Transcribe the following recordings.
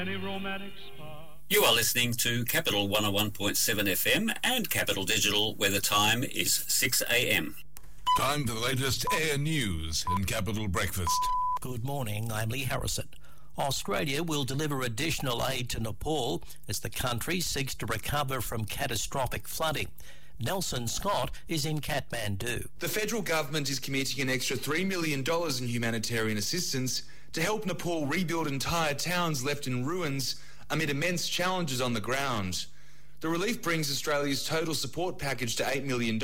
Any romantic spark. You are listening to Capital 101.7 FM and Capital Digital, where the time is 6 a.m. Time for the latest air news in Capital Breakfast. Good morning, I'm Lee Harrison. Australia will deliver additional aid to Nepal as the country seeks to recover from catastrophic flooding. Nelson Scott is in Kathmandu. The federal government is committing an extra $3 million in humanitarian assistance to help Nepal rebuild entire towns left in ruins amid immense challenges on the ground. The relief brings Australia's total support package to $8 million,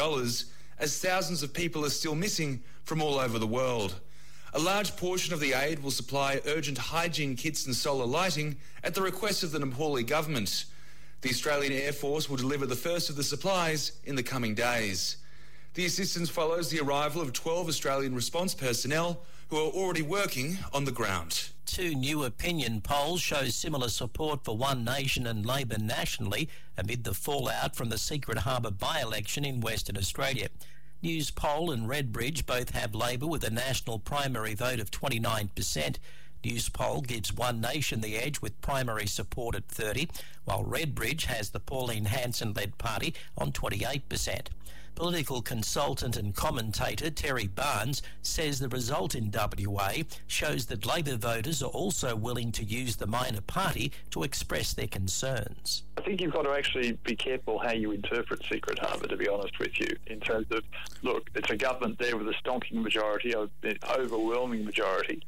as thousands of people are still missing from all over the world. A large portion of the aid will supply urgent hygiene kits and solar lighting at the request of the Nepali government. The Australian Air Force will deliver the first of the supplies in the coming days. The assistance follows the arrival of 12 Australian response personnel who are already working on the ground. Two new opinion polls show similar support for One Nation and Labor nationally amid the fallout from the Secret Harbour by-election in Western Australia. Newspoll and Redbridge both have Labor with a national primary vote of 29%. Newspoll gives One Nation the edge with primary support at 30%, while Redbridge has the Pauline Hanson-led party on 28%. Political consultant and commentator Terry Barnes says the result in WA shows that Labor voters are also willing to use the minor party to express their concerns. I think you've got to actually be careful how you interpret Secret Harbour, to be honest with you, in terms of, look, it's a government there with a stonking majority, an overwhelming majority.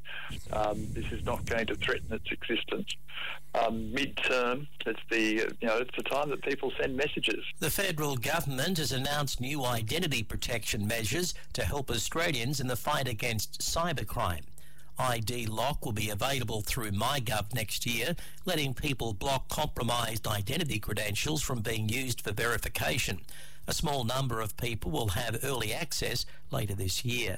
This is not going to threaten its existence. Mid-term, it's the time that people send messages. The federal government has announced new identity protection measures to help Australians in the fight against cybercrime. ID Lock will be available through MyGov next year, letting people block compromised identity credentials from being used for verification. A small number of people will have early access later this year.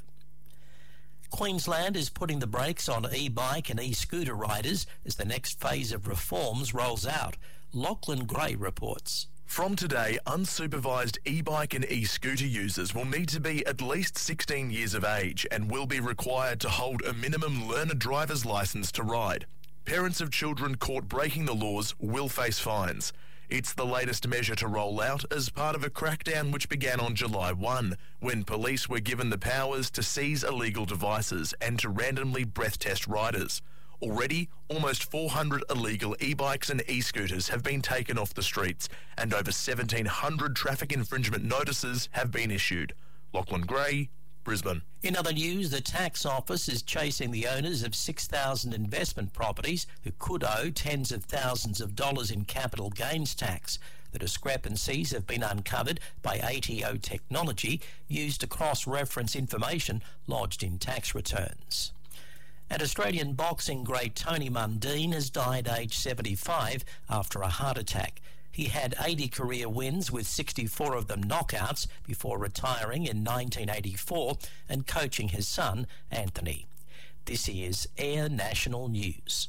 Queensland is putting the brakes on e-bike and e-scooter riders as the next phase of reforms rolls out. Lachlan Gray reports. From today, unsupervised e-bike and e-scooter users will need to be at least 16 years of age and will be required to hold a minimum learner driver's licence to ride. Parents of children caught breaking the laws will face fines. It's the latest measure to roll out as part of a crackdown which began on July 1, when police were given the powers to seize illegal devices and to randomly breath test riders. Already, almost 400 illegal e-bikes and e-scooters have been taken off the streets, and over 1,700 traffic infringement notices have been issued. Lachlan Gray, Brisbane. In other news, the tax office is chasing the owners of 6,000 investment properties who could owe tens of thousands of dollars in capital gains tax. The discrepancies have been uncovered by ATO technology used to cross-reference information lodged in tax returns. And Australian boxing great Tony Mundine has died aged 75 after a heart attack. He had 80 career wins, with 64 of them knockouts, before retiring in 1984 and coaching his son, Anthony. This is Air National News.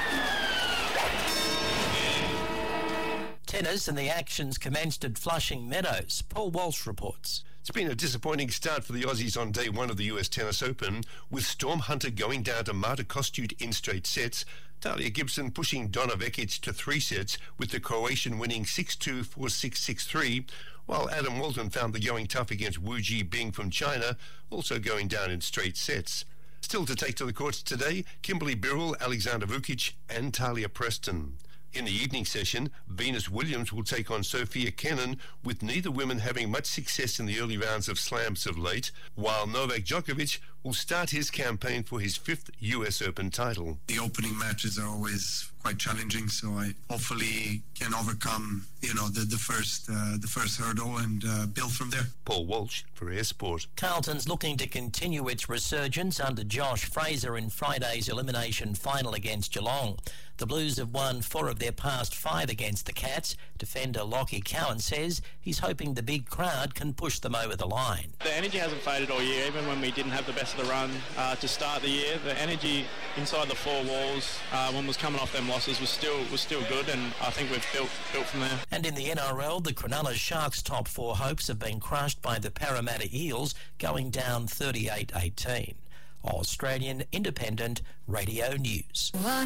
Tennis and the actions commenced at Flushing Meadows. Paul Walsh reports. It's been a disappointing start for the Aussies on day one of the US Tennis Open, with Storm Hunter going down to Marta Kostyuk in straight sets, Talia Gibson pushing Donna Vekic to 3 sets, with the Croatian winning 6-2, 4-6, 6-3, while Adam Walton found the going tough against Wu Jibing from China, also going down in straight sets. Still to take to the courts today, Kimberly Birrell, Alexander Vukic and Talia Preston. In the evening session, Venus Williams will take on Sophia Kenin, with neither woman having much success in the early rounds of slams of late, while Novak Djokovic will start his campaign for his 5th US Open title. The opening matches are always quite challenging, so I hopefully can overcome, the first hurdle and build from there. Paul Walsh for Air Sport. Carlton's looking to continue its resurgence under Josh Fraser in Friday's elimination final against Geelong. The Blues have won 4 of their past 5 against the Cats. Defender Lockie Cowan says he's hoping the big crowd can push them over the line. The energy hasn't faded all year, even when we didn't have the best of the run to start the year. The energy inside the 4 walls when was coming off them losses was still good, and I think we've built from there. And in the NRL, the Cronulla Sharks' top 4 hopes have been crushed by the Parramatta Eels, going down 38-18. Australian Independent Radio News.